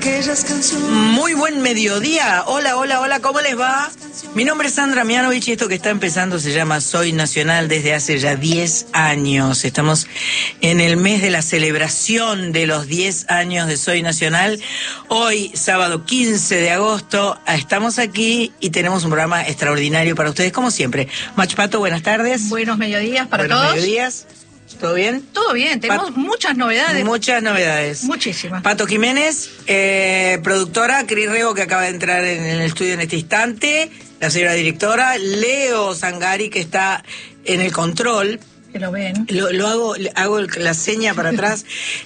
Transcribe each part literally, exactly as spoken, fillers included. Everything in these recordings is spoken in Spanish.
aquellas canciones. Muy buen mediodía. Hola, hola, hola, ¿cómo les va? Mi nombre es Sandra Mianovich y esto que está empezando se llama Soy Nacional desde hace ya diez años. Estamos en el mes de la celebración de los diez años de Soy Nacional. Hoy, sábado quince de agosto, estamos aquí y tenemos un programa extraordinario para ustedes, como siempre. Mach Pato, buenas tardes. Buenos mediodías para Buenos todos. Buenos mediodías. ¿Todo bien? Todo bien, tenemos Pat muchas novedades. Muchas novedades. Muchísimas. Pato Jiménez, eh, productora, Cris Rego, que acaba de entrar en el estudio en este instante, la señora directora, Leo Zangari, que está en el control. Que lo ven. Lo, lo hago, hago la seña para atrás.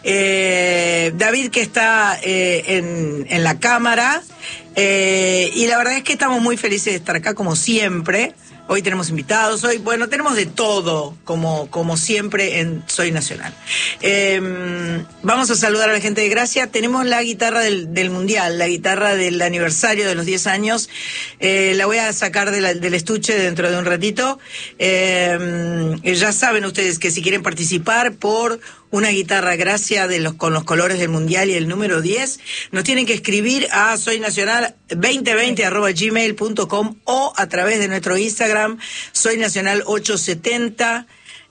eh, David, que está eh, en, en la cámara. Eh, y la verdad es que estamos muy felices de estar acá, como siempre. Hoy tenemos invitados, hoy, bueno, tenemos de todo, como, como siempre en Soy Nacional. Eh, vamos a saludar a la gente de Gracia. Tenemos la guitarra del, del Mundial, la guitarra del aniversario de los diez años. Eh, la voy a sacar de la, del estuche dentro de un ratito. Eh, ya saben ustedes que si quieren participar por una guitarra Gracia de los, con los colores del Mundial y el número diez, nos tienen que escribir a soynacional veinte veinte arroba gmail punto com o a través de nuestro Instagram, soynacional ochocientos setenta.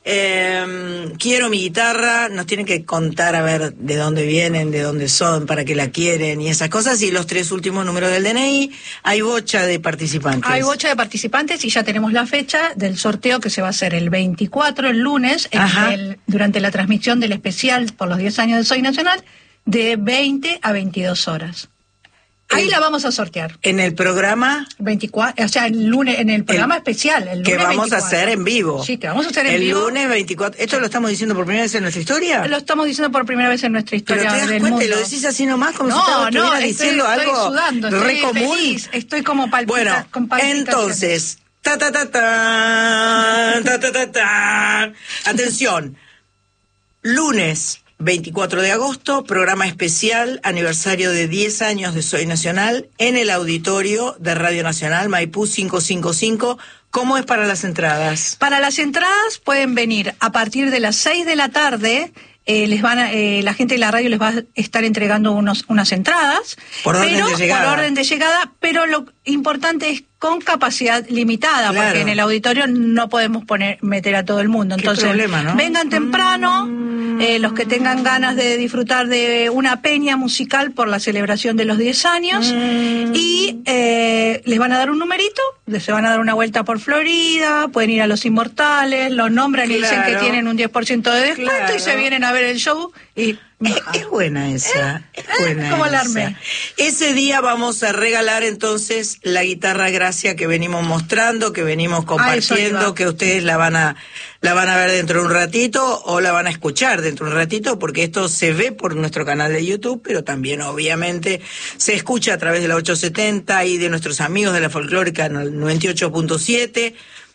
Eh, quiero mi guitarra, nos tienen que contar a ver de dónde vienen, de dónde son, para qué la quieren y esas cosas, y los tres últimos números del D N I. Hay bocha de participantes. Hay bocha de participantes y ya tenemos la fecha del sorteo, que se va a hacer el veinticuatro, el lunes, en el, durante la transmisión del especial por los diez años de Soy Nacional, de veinte a veintidós horas. Ahí el, la vamos a sortear. En el programa veinticuatro, o sea, el lunes, en el programa el, especial, el lunes que vamos veinticuatro. A hacer en vivo. Sí, que vamos a hacer en el vivo. El lunes veinticuatro. ¿Esto lo estamos diciendo por primera vez en nuestra historia? Lo estamos diciendo por primera vez en nuestra historia. Pero te das del cuenta mundo. y lo decís así nomás, como no, si estuvieras no, estoy, diciendo estoy algo sudando, re estoy común. Feliz, estoy como palpita, bueno, con palpitaciones. Entonces, ta ta ta ta, ta ta ta ta. Atención. Lunes veinticuatro de agosto, programa especial, aniversario de diez años de Soy Nacional, en el auditorio de Radio Nacional, Maipú quinientos cincuenta y cinco. ¿Cómo es para las entradas? Para las entradas pueden venir a partir de las seis de la tarde. Eh, les van a, eh, la gente de la radio les va a estar entregando unos, unas entradas. Por orden pero, de llegada. Por orden de llegada, pero lo importante es con capacidad limitada, claro, porque en el auditorio no podemos poner meter a todo el mundo. Entonces, ¿qué problema, no? vengan temprano, mm. eh, los que tengan ganas de disfrutar de una peña musical por la celebración de los diez años, mm. y eh, les van a dar un numerito, se van a dar una vuelta por Florida, pueden ir a Los Inmortales, los nombran, claro, y dicen que tienen un diez por ciento de descuento, claro, y se vienen a ver el show y... Es, es buena esa, es buena ¿Cómo esa. alarme? Ese día vamos a regalar entonces la guitarra Gracia que venimos mostrando, que venimos compartiendo, que ustedes la van a la van a ver dentro de un ratito o la van a escuchar dentro de un ratito, porque esto se ve por nuestro canal de YouTube, pero también obviamente se escucha a través de la ochocientos setenta y de nuestros amigos de la Folclórica en el noventa y ocho punto siete.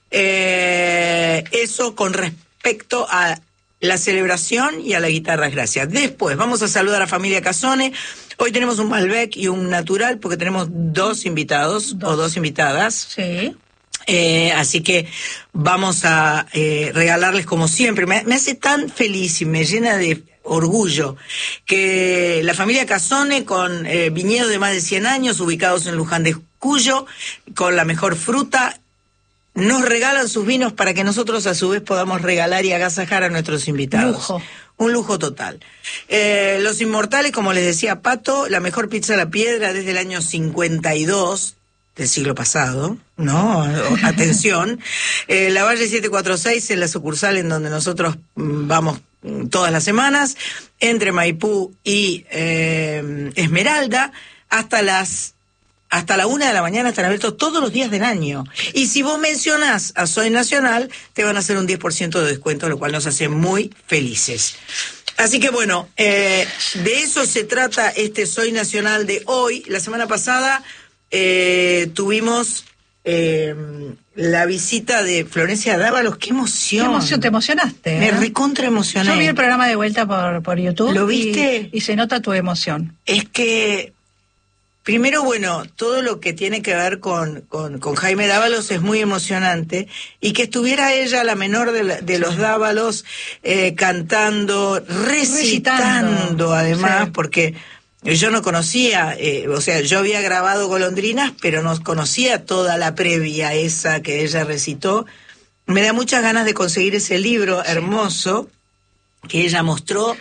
Eh, eso con respecto a la celebración y a la guitarra Gracia. Después vamos a saludar a familia Casone. Hoy tenemos un Malbec y un Natural porque tenemos dos invitados dos. o dos invitadas. Sí. Eh, así que vamos a eh, regalarles como siempre. Me, me hace tan feliz y me llena de orgullo que la familia Casone, con eh, viñedos de más de cien años, ubicados en Luján de Cuyo, con la mejor fruta, nos regalan sus vinos para que nosotros a su vez podamos regalar y agasajar a nuestros invitados. Lujo. Un lujo total. Eh, Los Inmortales, como les decía Pato, la mejor pizza a la piedra desde el año cincuenta y dos del siglo pasado, ¿no? Atención. Eh, la Valle setecientos cuarenta y seis es la sucursal en donde nosotros mm, vamos mm, todas las semanas, entre Maipú y eh, Esmeralda, hasta las Hasta la una de la mañana están abiertos todos los días del año. Y si vos mencionás a Soy Nacional, te van a hacer un diez por ciento de descuento, lo cual nos hace muy felices. Así que bueno, eh, de eso se trata este Soy Nacional de hoy. La semana pasada eh, tuvimos eh, la visita de Florencia Dávalos. ¡Qué emoción! ¡Qué emoción! ¿Te emocionaste? Me ¿eh? recontra emocioné. Yo vi el programa de vuelta por, por YouTube. ¿Lo viste? Y, y se nota tu emoción. Es que... Primero, bueno, todo lo que tiene que ver con, con, con Jaime Dávalos es muy emocionante, y que estuviera ella, la menor de, la, de los Dávalos, eh, cantando, recitando, recitando además, sí. porque yo no conocía, eh, o sea, yo había grabado Golondrinas, pero no conocía toda la previa esa que ella recitó. Me da muchas ganas de conseguir ese libro hermoso que ella mostró,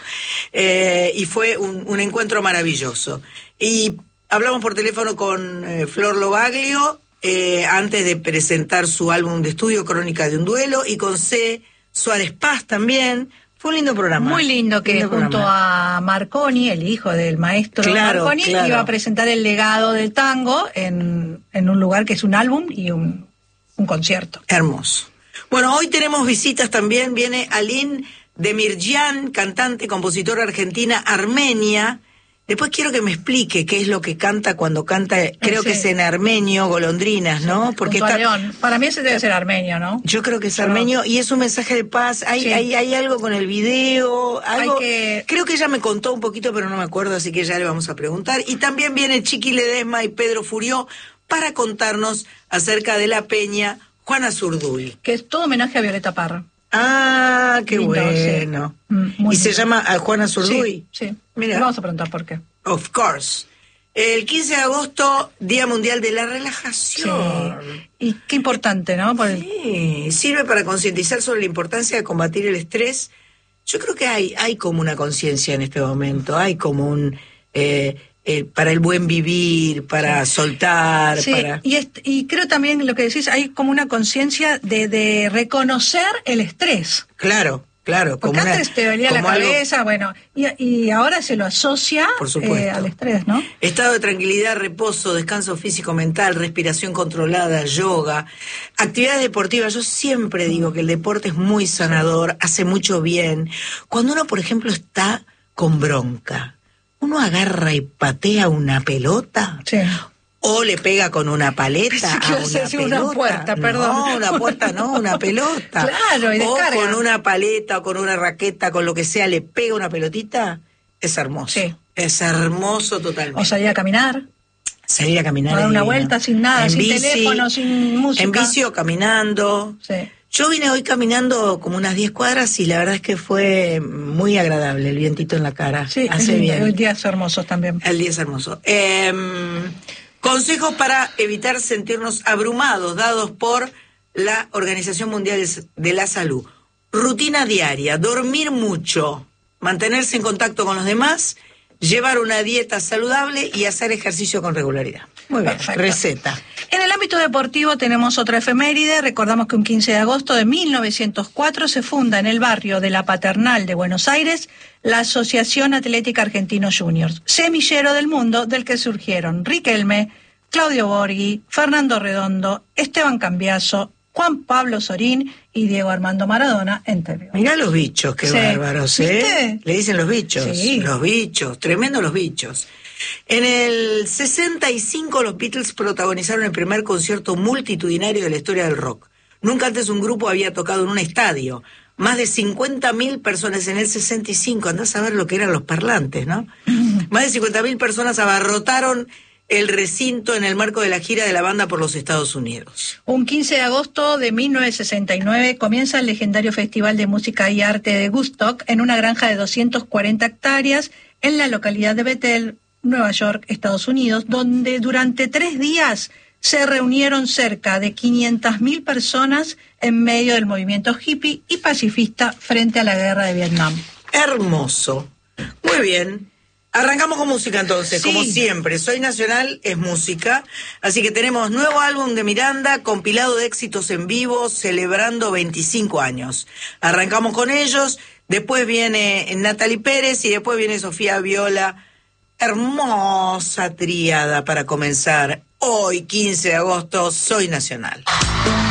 eh, y fue un, un encuentro maravilloso. Y hablamos por teléfono con eh, Flor Lobaglio, eh, antes de presentar su álbum de estudio, Crónica de un Duelo, y con C. Suárez Paz también. Fue un lindo programa. Muy lindo, que lindo junto programa. a Marconi, el hijo del maestro Claro, Marconi, claro. iba a presentar el legado del tango en, en un lugar que es un álbum y un, un concierto. Hermoso. Bueno, hoy tenemos visitas también. Viene Aline Demirjian, cantante, compositora argentina, armenia. Después quiero que me explique qué es lo que canta cuando canta, creo Sí. que es en armenio, Golondrinas, ¿no? Porque Junto a está, León. Para mí ese debe ser armenio, ¿no? yo creo que es Pero- armenio y es un mensaje de paz. Hay, Sí. hay, hay algo con el video, algo. Hay que- Creo que ella me contó un poquito, pero no me acuerdo, así que ya le vamos a preguntar. Y también viene Chiqui Ledesma y Pedro Furió para contarnos acerca de la peña Juana Zurduy. Que es todo homenaje a Violeta Parra. Ah, qué Lindo, bueno. sí. Mm, muy ¿Y se lindo. llama a Juana Zurduy? Sí, sí. Mira. Le vamos a preguntar por qué. Of course. El quince de agosto, Día Mundial de la Sí. Relajación. Y qué importante, ¿no? Por el- Sí, sirve para concientizar sobre la importancia de combatir el estrés. Yo creo que hay, hay como una conciencia en este momento, hay como un... Eh, eh, para el buen vivir, para soltar, Sí, para... y, est- y creo también lo que decís, hay como una conciencia de, de reconocer el estrés. Claro, claro. Porque como una- antes te dolía la como algo- cabeza, bueno, y, y ahora se lo asocia Por supuesto. eh, al estrés, ¿no? Estado de tranquilidad, reposo, descanso físico-mental, respiración controlada, yoga, actividades deportivas. Yo siempre digo que el deporte es muy sanador, hace mucho bien. Cuando uno, por ejemplo, está con bronca, uno agarra y patea una pelota. Sí. O le pega con una paleta Pensé que a ibas a una decir una pelota. puerta, perdón. No, una puerta no, una pelota. Claro, y O descarga. con una paleta o con una raqueta, con lo que sea, le pega una pelotita. Es hermoso. Sí. Es hermoso totalmente. O salir a caminar, Salir a caminar. dar es una divino. vuelta sin nada, En sin bici, teléfono, sin música. En bici o caminando. Sí. Yo vine hoy caminando como unas diez cuadras y la verdad es que fue muy agradable, el vientito en la cara. Sí, Hace el, bien. el día es hermosos también. El día es hermoso. Eh, consejos para evitar sentirnos abrumados, dados por la Organización Mundial de la Salud. Rutina diaria, dormir mucho, mantenerse en contacto con los demás, llevar una dieta saludable y hacer ejercicio con regularidad. Muy bien, Perfecto. receta. En el ámbito deportivo tenemos otra efeméride. Recordamos que un quince de agosto de mil novecientos cuatro se funda en el barrio de La Paternal de Buenos Aires la Asociación Atlética Argentino Juniors, semillero del mundo del que surgieron Riquelme, Claudio Borghi, Fernando Redondo, Esteban Cambiaso, Juan Pablo Sorín y Diego Armando Maradona, entre otros. Mirá los bichos, qué Sí. bárbaros, ¿eh? ¿Viste? Le dicen los bichos, Sí. los bichos, tremendo los bichos. En el sesenta y cinco los Beatles protagonizaron el primer concierto multitudinario de la historia del rock. Nunca antes un grupo había tocado en un estadio. Más de cincuenta mil personas en el sesenta y cinco, andás a ver lo que eran los parlantes, ¿no? Más de cincuenta mil personas abarrotaron el recinto en el marco de la gira de la banda por los Estados Unidos. Un quince de agosto de mil novecientos sesenta y nueve comienza el legendario Festival de Música y Arte de Woodstock en una granja de doscientas cuarenta hectáreas en la localidad de Bethel, Nueva York, Estados Unidos, donde durante tres días se reunieron cerca de quinientas mil personas en medio del movimiento hippie y pacifista frente a la guerra de Vietnam. Hermoso. Muy bien. Arrancamos con música entonces, Sí. como siempre. Soy Nacional, es música. Así que tenemos nuevo álbum de Miranda, compilado de éxitos en vivo, celebrando veinticinco años. Arrancamos con ellos, después viene Natalie Pérez y después viene Sofía Viola. Hermosa tríada para comenzar. Hoy, quince de agosto, Soy Nacional.